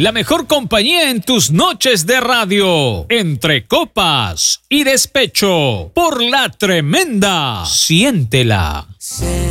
la mejor compañía en tus noches de radio. Entre copas y despecho, por La Tremenda. Siéntela.